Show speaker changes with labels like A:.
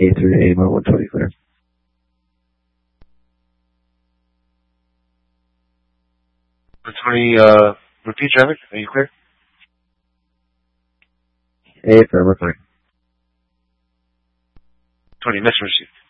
A: A3 AMO 120 clear.
B: Repeat traffic. Are you clear?
A: A, firm, clear.
B: 20, next receipt.